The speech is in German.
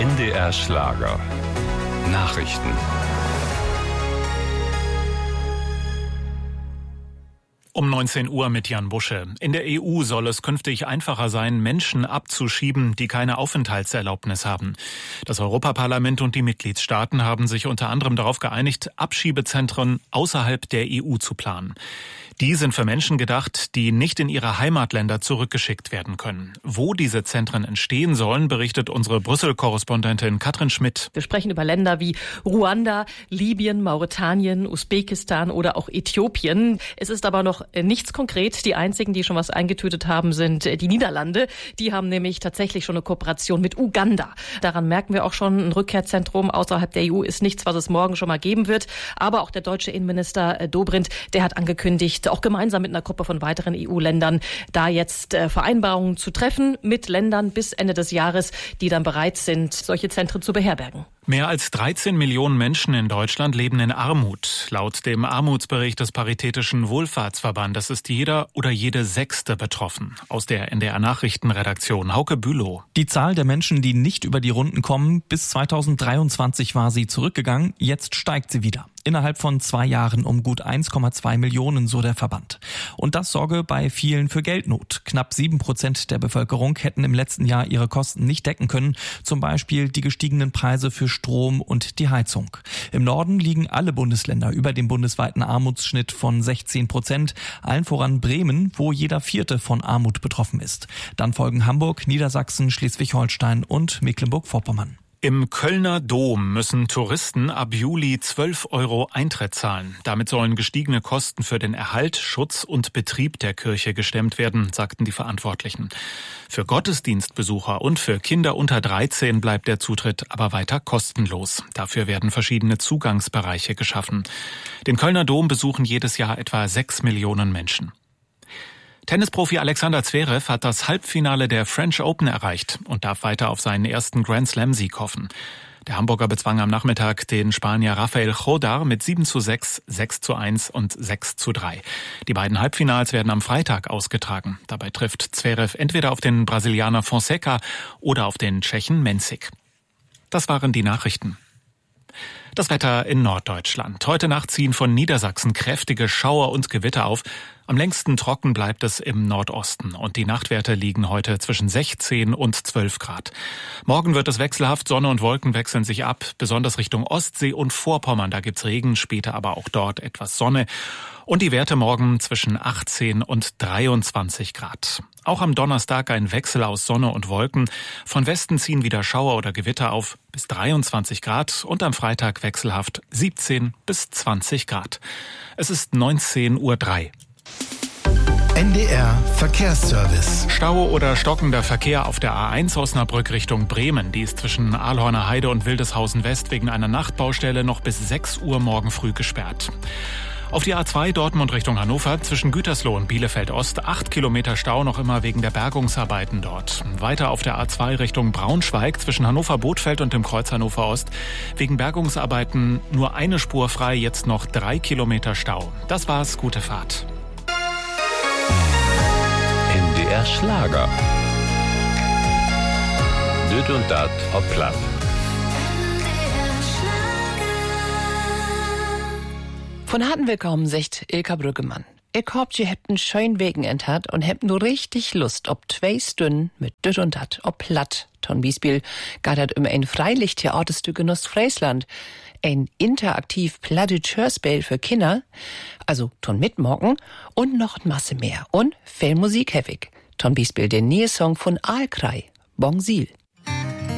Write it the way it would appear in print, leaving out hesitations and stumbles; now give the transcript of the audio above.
NDR Schlager. Nachrichten. Um 19 Uhr mit Jan Busche. In der EU soll es künftig einfacher sein, Menschen abzuschieben, die keine Aufenthaltserlaubnis haben. Das Europaparlament und die Mitgliedstaaten haben sich unter anderem darauf geeinigt, Abschiebezentren außerhalb der EU zu planen. Die sind für Menschen gedacht, die nicht in ihre Heimatländer zurückgeschickt werden können. Wo diese Zentren entstehen sollen, berichtet unsere Brüssel-Korrespondentin Katrin Schmidt. Wir sprechen über Länder wie Ruanda, Libyen, Mauretanien, Usbekistan oder auch Äthiopien. Es ist aber noch nichts konkret. Die einzigen, die schon was eingetütet haben, sind die Niederlande. Die haben nämlich tatsächlich schon eine Kooperation mit Uganda. Daran merken wir auch schon, ein Rückkehrzentrum außerhalb der EU ist nichts, was es morgen schon mal geben wird. Aber auch der deutsche Innenminister Dobrindt, der hat angekündigt, auch gemeinsam mit einer Gruppe von weiteren EU-Ländern da jetzt Vereinbarungen zu treffen mit Ländern bis Ende des Jahres, die dann bereit sind, solche Zentren zu beherbergen. Mehr als 13 Millionen Menschen in Deutschland leben in Armut. Laut dem Armutsbericht des Paritätischen Wohlfahrtsverbandes ist jeder oder jede Sechste betroffen. Aus der NDR Nachrichtenredaktion Hauke Bülow. Die Zahl der Menschen, die nicht über die Runden kommen, bis 2023 war sie zurückgegangen, jetzt steigt sie wieder. Innerhalb von 2 Jahren um gut 1,2 Millionen, so der Verband. Und das sorge bei vielen für Geldnot. Knapp 7% der Bevölkerung hätten im letzten Jahr ihre Kosten nicht decken können. Zum Beispiel die gestiegenen Preise für Strom und die Heizung. Im Norden liegen alle Bundesländer über dem bundesweiten Armutsschnitt von 16%. Allen voran Bremen, wo jeder Vierte von Armut betroffen ist. Dann folgen Hamburg, Niedersachsen, Schleswig-Holstein und Mecklenburg-Vorpommern. Im Kölner Dom müssen Touristen ab Juli 12 € Eintritt zahlen. Damit sollen gestiegene Kosten für den Erhalt, Schutz und Betrieb der Kirche gestemmt werden, sagten die Verantwortlichen. Für Gottesdienstbesucher und für Kinder unter 13 bleibt der Zutritt aber weiter kostenlos. Dafür werden verschiedene Zugangsbereiche geschaffen. Den Kölner Dom besuchen jedes Jahr etwa 6 Millionen Menschen. Tennisprofi Alexander Zverev hat das Halbfinale der French Open erreicht und darf weiter auf seinen ersten Grand-Slam-Sieg hoffen. Der Hamburger bezwang am Nachmittag den Spanier Rafael Chodar mit 7:6, 6:1 und 6:3. Die beiden Halbfinals werden am Freitag ausgetragen. Dabei trifft Zverev entweder auf den Brasilianer Fonseca oder auf den Tschechen Mensik. Das waren die Nachrichten. Das Wetter in Norddeutschland. Heute Nacht ziehen von Niedersachsen kräftige Schauer und Gewitter auf. Am längsten trocken bleibt es im Nordosten und die Nachtwerte liegen heute zwischen 16 und 12 Grad. Morgen wird es wechselhaft, Sonne und Wolken wechseln sich ab, besonders Richtung Ostsee und Vorpommern. Da gibt's Regen, später aber auch dort etwas Sonne. Und die Werte morgen zwischen 18 und 23 Grad. Auch am Donnerstag ein Wechsel aus Sonne und Wolken. Von Westen ziehen wieder Schauer oder Gewitter auf bis 23 Grad und am Freitag wechselhaft 17 bis 20 Grad. Es ist 19:03 Uhr. NDR Verkehrsservice. Stau oder stockender Verkehr auf der A1 Osnabrück Richtung Bremen. Die ist zwischen Aalhorner Heide und Wildeshausen West wegen einer Nachtbaustelle noch bis 6 Uhr morgen früh gesperrt. Auf die A2 Dortmund Richtung Hannover zwischen Gütersloh und Bielefeld Ost 8 Kilometer Stau noch immer wegen der Bergungsarbeiten dort. Weiter auf der A2 Richtung Braunschweig zwischen Hannover-Bodfeld und dem Kreuz Hannover Ost wegen Bergungsarbeiten nur eine Spur frei, jetzt noch 3 Kilometer Stau. Das war's, gute Fahrt. NDR Schlager. Düt und dat ob platt. Von harten Willkommen, sagt Ilka Brüggemann. Ich hab je hebt einen schönen Weekend hat und hebt nur richtig Lust, ob 2 Stunden mit Düt und dat ob platt. Ton Biesbiel geht dat um ein Freilichttheaterstück in Ostfriesland. Ein interaktiv plattet Hörspiel für Kinder, also ton mitmorgen und noch eine Masse mehr. Und viel Musik hewig. Ton Biesbiel den neue Song von Aalkrei, Bongsil.